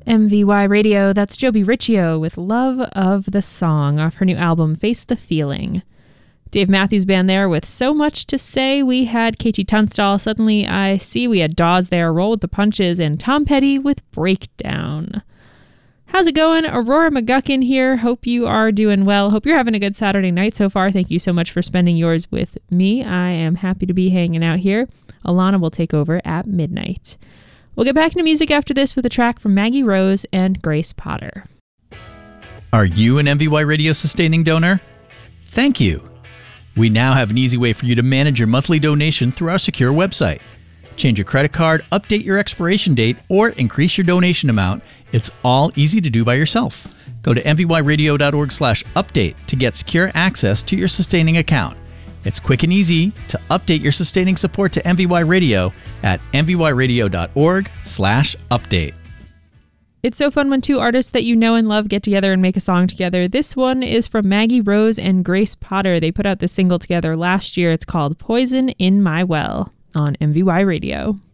MVY Radio, that's Joby Riccio with Love of the Song off her new album, Face the Feeling. Dave Matthews Band there with So Much to Say. We had KT Tunstall, Suddenly I See. We had Dawes there, Roll with the Punches, and Tom Petty with Breakdown. How's it going? Aurora McGuckin here. Hope you are doing well. Hope you're having a good Saturday night so far. Thank you so much for spending yours with me. I am happy to be hanging out here. Alana will take over at midnight. We'll get back into music after this with a track from Maggie Rose and Grace Potter. Are you an MVY Radio sustaining donor? Thank you. We now have an easy way for you to manage your monthly donation through our secure website. Change your credit card, update your expiration date, or increase your donation amount. It's all easy to do by yourself. Go to mvyradio.org/update to get secure access to your sustaining account. It's quick and easy to update your sustaining support to MVY Radio at mvyradio.org/update. It's so fun when two artists that you know and love get together and make a song together. This one is from Maggie Rose and Grace Potter. They put out this single together last year. It's called Poison in My Well on MVY Radio.